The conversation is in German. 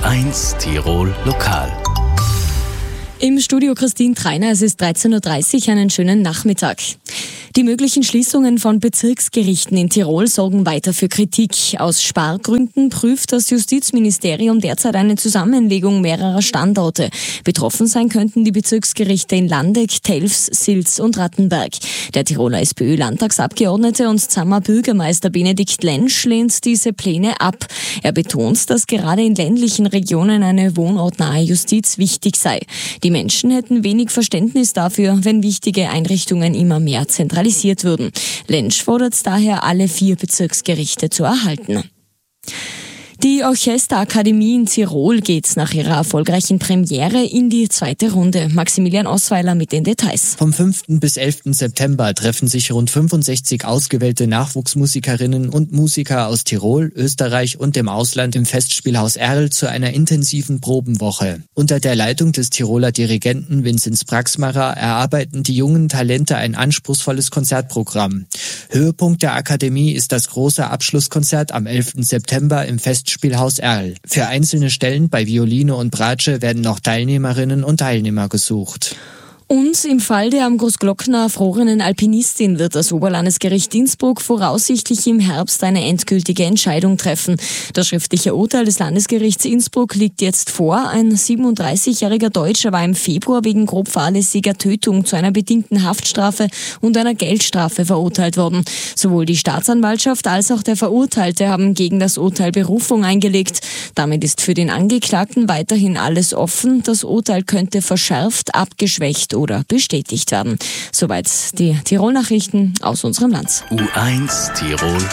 U1 Tirol Lokal. Im Studio Christine Treiner, es ist 13.30 Uhr, einen schönen Nachmittag. Die möglichen Schließungen von Bezirksgerichten in Tirol sorgen weiter für Kritik. Aus Spargründen prüft das Justizministerium derzeit eine Zusammenlegung mehrerer Standorte. Betroffen sein könnten die Bezirksgerichte in Landeck, Telfs, Silz und Rattenberg. Der Tiroler SPÖ-Landtagsabgeordnete und Zammer Bürgermeister Benedikt Lentsch lehnt diese Pläne ab. Er betont, dass gerade in ländlichen Regionen eine wohnortnahe Justiz wichtig sei. Die Menschen hätten wenig Verständnis dafür, wenn wichtige Einrichtungen immer mehr zentralisiert würden. Lentsch fordert daher, alle 4 Bezirksgerichte zu erhalten. Die Orchesterakademie in Tirol geht nach ihrer erfolgreichen Premiere in die 2. Runde. Maximilian Osweiler mit den Details. Vom 5. bis 11. September treffen sich rund 65 ausgewählte Nachwuchsmusikerinnen und Musiker aus Tirol, Österreich und dem Ausland im Festspielhaus Erl zu einer intensiven Probenwoche. Unter der Leitung des Tiroler Dirigenten Vinzenz Praxmacher erarbeiten die jungen Talente ein anspruchsvolles Konzertprogramm. Höhepunkt der Akademie ist das große Abschlusskonzert am 11. September im Festspielhaus Erl. Für einzelne Stellen bei Violine und Bratsche werden noch Teilnehmerinnen und Teilnehmer gesucht. Und im Fall der am Großglockner erfrorenen Alpinistin wird das Oberlandesgericht Innsbruck voraussichtlich im Herbst eine endgültige Entscheidung treffen. Das schriftliche Urteil des Landesgerichts Innsbruck liegt jetzt vor. Ein 37-jähriger Deutscher war im Februar wegen grob fahrlässiger Tötung zu einer bedingten Haftstrafe und einer Geldstrafe verurteilt worden. Sowohl die Staatsanwaltschaft als auch der Verurteilte haben gegen das Urteil Berufung eingelegt. Damit ist für den Angeklagten weiterhin alles offen. Das Urteil könnte verschärft, abgeschwächt oder bestätigt werden. Soweit die Tirol-Nachrichten aus unserem Land. U1 Tirol